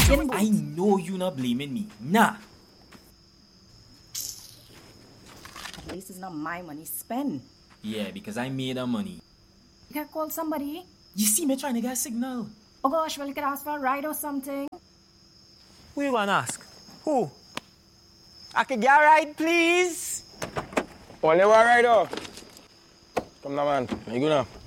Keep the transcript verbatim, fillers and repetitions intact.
I know you not blaming me. Nah. At least it's not my money spent. Yeah, because I made the money. You can call somebody. You see me trying to get a signal. Oh gosh, well, you could ask for a ride or something. Who you gonna ask? Who? I can get a ride, please? Only one ride, oh. Come now, man. You go now.